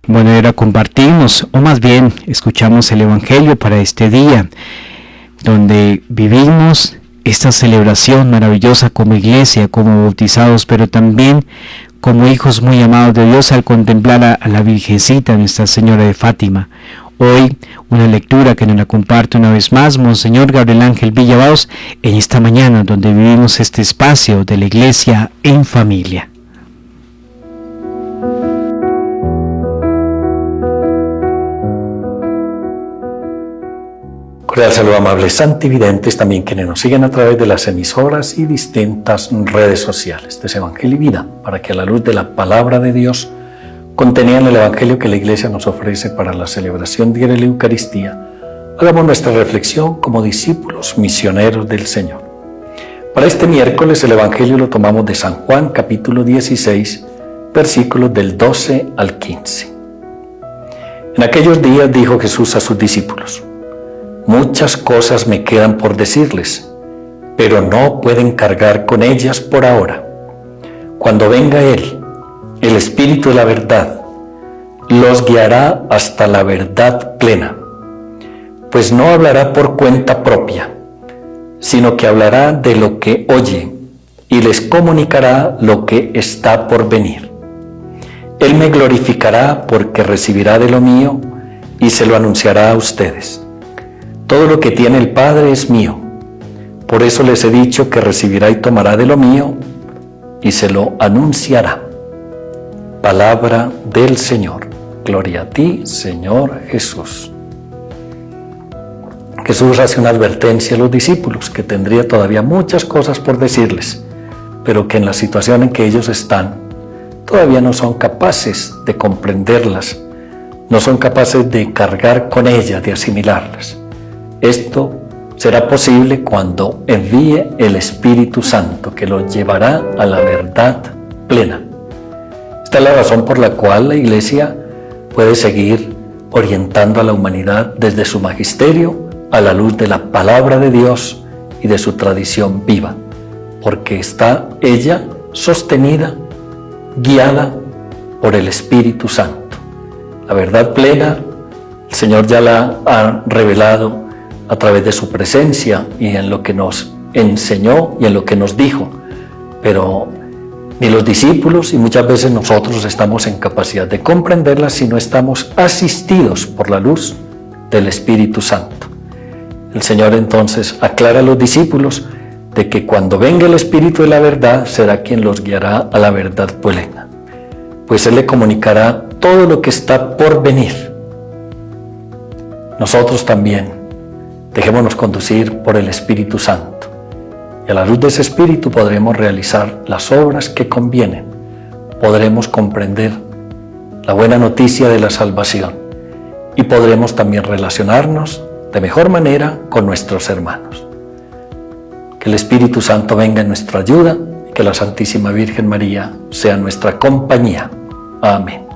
Bueno, ahora compartimos, o más bien escuchamos el Evangelio para este día, donde vivimos esta celebración maravillosa como iglesia, como bautizados, pero también como hijos muy amados de Dios al contemplar a la Virgencita, Nuestra Señora de Fátima. Hoy, una lectura que nos la comparte una vez más Monseñor Gabriel Ángel Villabaos en esta mañana, donde vivimos este espacio de la iglesia en familia. Cordial saludo, amables santividentes, también quienes nos siguen a través de las emisoras y distintas redes sociales. Este es Evangelio y Vida, para que a la luz de la palabra de Dios, contenida en el Evangelio que la Iglesia nos ofrece para la celebración diaria de la Eucaristía, hagamos nuestra reflexión como discípulos misioneros del Señor. Para este miércoles el Evangelio lo tomamos de San Juan, capítulo 16, versículos del 12 al 15. En aquellos días dijo Jesús a sus discípulos: muchas cosas me quedan por decirles, pero no pueden cargar con ellas por ahora. Cuando venga Él, el Espíritu de la verdad, los guiará hasta la verdad plena, pues no hablará por cuenta propia, sino que hablará de lo que oye y les comunicará lo que está por venir. Él me glorificará porque recibirá de lo mío y se lo anunciará a ustedes. Todo lo que tiene el Padre es mío. Por eso les he dicho que recibirá y tomará de lo mío y se lo anunciará. Palabra del Señor. Gloria a ti, Señor Jesús. Jesús hace una advertencia a los discípulos que tendría todavía muchas cosas por decirles, pero que en la situación en que ellos están, todavía no son capaces de comprenderlas, no son capaces de cargar con ellas, de asimilarlas. Esto será posible cuando envíe el Espíritu Santo, que los llevará a la verdad plena. Esta es la razón por la cual la Iglesia puede seguir orientando a la humanidad desde su magisterio a la luz de la palabra de Dios y de su tradición viva, porque está ella sostenida, guiada por el Espíritu Santo. La verdad plena, el Señor ya la ha revelado a través de su presencia y en lo que nos enseñó y en lo que nos dijo, pero ni los discípulos y muchas veces nosotros estamos en capacidad de comprenderla si no estamos asistidos por la luz del Espíritu Santo. El Señor entonces aclara a los discípulos de que cuando venga el Espíritu de la verdad será quien los guiará a la verdad plena, pues Él le comunicará todo lo que está por venir. Nosotros también dejémonos conducir por el Espíritu Santo, y a la luz de ese Espíritu podremos realizar las obras que convienen, podremos comprender la buena noticia de la salvación y podremos también relacionarnos de mejor manera con nuestros hermanos. Que el Espíritu Santo venga en nuestra ayuda y que la Santísima Virgen María sea nuestra compañía. Amén.